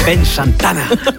Ben Santana.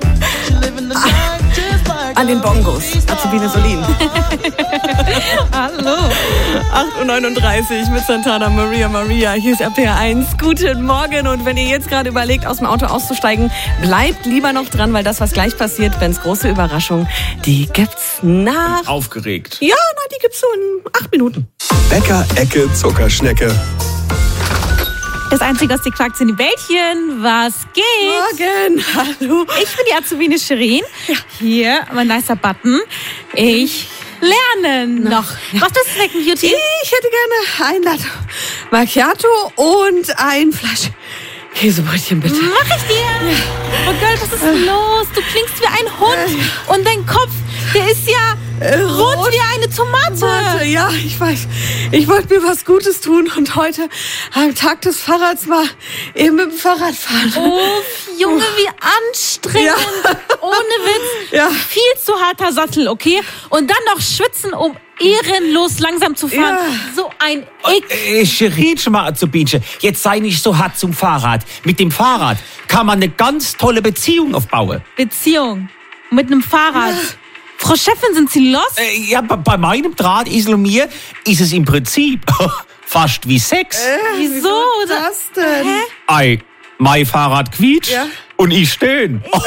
An den Bongos, Azubine Solin. Hallo. 8.39 Uhr mit Santana Maria. Hier ist RPR1. Guten Morgen. Und wenn ihr jetzt gerade überlegt, aus dem Auto auszusteigen, bleibt lieber noch dran, weil das, was gleich passiert, Bens große Überraschung, die gibt's nach... Aufgeregt. Ja, die gibt's so in 8 Minuten. Bäcker-Ecke Zuckerschnecke. Das Einzige, was dir quakt, sind die Bällchen. Was geht? Morgen, hallo. Ich bin die Azubine Shirin. Hier, mein nicer Button. Ich lerne noch. Was ist das Snacken, Beauty? Ich hätte gerne ein Latte Macchiato und ein Fleisch Käsebrötchen, bitte. Mach ich dir. Ja. Oh Girl, was ist los? Du klingst wie ein Hund. Und dein Kopf, der ist ja rot wie eine Tomate. Ja, ich weiß. Ich wollte mir was Gutes tun und heute am Tag des Fahrrads mal eben mit dem Fahrrad fahren. Oh, Junge, wie anstrengend. Ja. Ohne Witz. Ja. Viel zu harter Sattel, okay? Und dann noch schwitzen, um ehrenlos langsam zu fahren. Ja. So ein Ick. Shirin, schon mal Azubinchen. Jetzt sei nicht so hart zum Fahrrad. Mit dem Fahrrad kann man eine ganz tolle Beziehung aufbauen. Beziehung mit einem Fahrrad. Ja. Frau Chefin, sind Sie los? Ja, bei meinem Drahtesel und mir ist es im Prinzip fast wie Sex. Wieso? Das denn? Hä? Ei, mein Fahrrad quietscht Ja. und ich stehen. Oh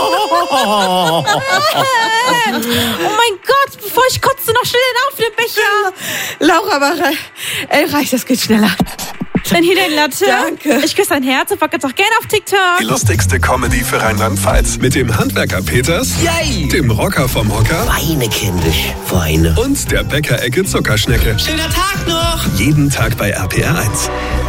mein Gott, bevor ich kotze, noch schnell den Aufnehmbecher. Laura, aber reicht, das geht schneller. Dann hier dein Latte. Danke. Ich küsse dein Herz und pack jetzt auch gerne auf TikTok. Die lustigste Comedy für Rheinland-Pfalz. Mit dem Handwerker Peters, Yay! dem Rocker vom Hocker Weine, kindisch, Weine. und der Bäcker-Ecke Zuckerschnecke. Schöner Tag noch! Jeden Tag bei RPR1.